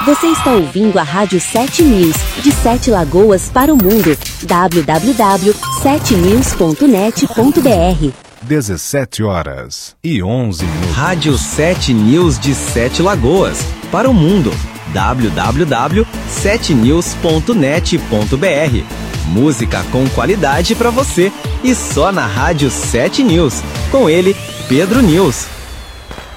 Você está ouvindo a Rádio 7 News, de 7 Lagoas para o mundo. www.7news.net.br 17h11. Rádio 7 News de 7 Lagoas para o mundo. www.7news.net.br Música com qualidade para você e só na Rádio 7 News. Com ele, Pedro News.